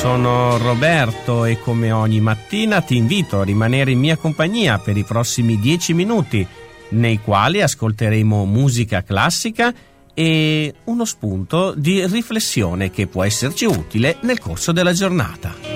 Sono Roberto e come ogni mattina ti invito a rimanere in mia compagnia per i prossimi 10 minuti, nei quali ascolteremo musica classica e uno spunto di riflessione che può esserci utile nel corso della giornata.